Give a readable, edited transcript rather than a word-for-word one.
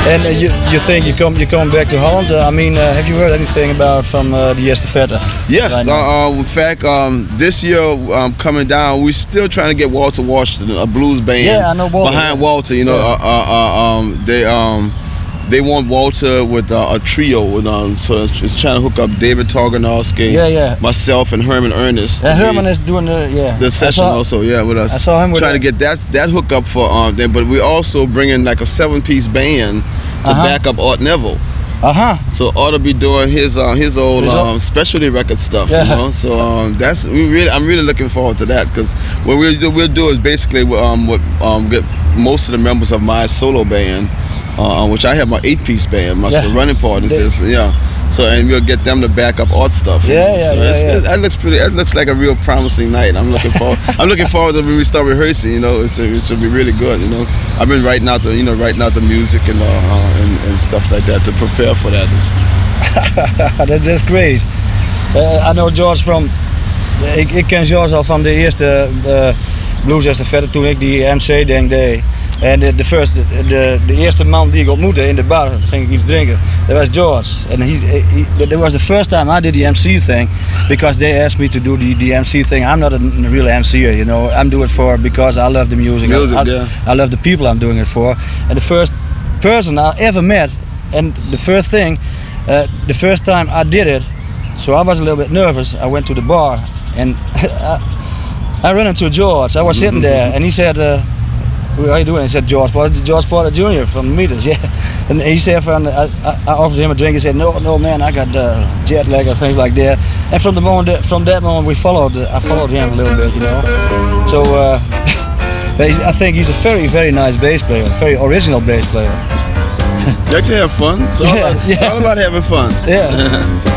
And you think you're coming back to Holland? I mean, have you heard anything about from the Estafette? Yes. In fact, this year coming down, we're still trying to get Walter Washington, a blues band. Yeah, I know Walter. Behind Walter, you know, they want Walter with a trio, so it's trying to hook up David Targanowski, myself, and Herman Ernest. Yeah, Herman is doing the session also, with us. I saw him with trying to get that hook up for them, but we also bringing like a 7-piece band to back up Art Neville. So Art will be doing his old specialty record stuff, you know. So I'm really looking forward to that, because what we'll do is basically get most of the members of my solo band, which I have my 8-piece band, my running partners. So and we'll get them to back up Art stuff. That looks pretty. That looks like a real promising night. I'm looking forward. I'm looking forward to when we start rehearsing. You know, it should be really good. You know, I've been writing out the music and stuff like that to prepare for that. That's great. I know George from. Ik ken George al van de eerste Blues Estafette toen ik die MC-ding deed. En de eerste man die ik ontmoette in de bar, ging ik iets drinken, dat was George. And that was the first time I did the MC thing, because they asked me to do the MC thing. I'm not a real MCer, you know. I'm doing it because I love the music. I love the people I'm doing it for. And the first person I ever met, and the first time I did it, so I was a little bit nervous. I went to the bar and I ran into George. I was sitting there and he said, how are you doing? He said, George Porter Jr. from Meters, And he said, I offered him a drink. He said, no man, I got jet lag and things like that. And from that moment, I followed him a little bit, you know. So I think he's a very, very nice bass player, very original bass player. Like to have fun. It's all about having fun. Yeah.